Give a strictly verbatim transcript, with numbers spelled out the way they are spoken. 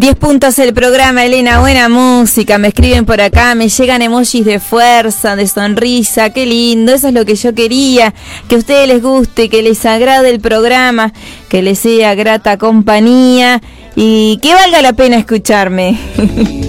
diez puntos el programa, Elena, buena música, me escriben por acá, me llegan emojis de fuerza, de sonrisa, qué lindo, eso es lo que yo quería, que a ustedes les guste, que les agrade el programa, que les sea grata compañía y que valga la pena escucharme.